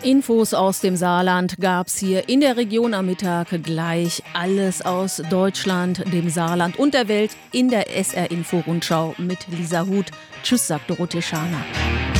Infos aus dem Saarland gab's hier in der Region am Mittag. Gleich alles aus Deutschland, dem Saarland und der Welt in der SR Info Rundschau mit Lisa Huth. Tschüss, sagt Dorothee Scharner.